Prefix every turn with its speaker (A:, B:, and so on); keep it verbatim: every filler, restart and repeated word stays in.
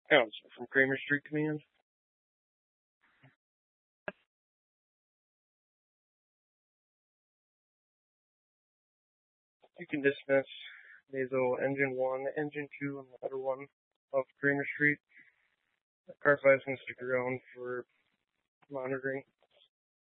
A: Counselor from Kramer Street Command. You can dismiss nasal engine one, engine two, and ladder one of Kramer Street. Car five is going to stick around for monitoring.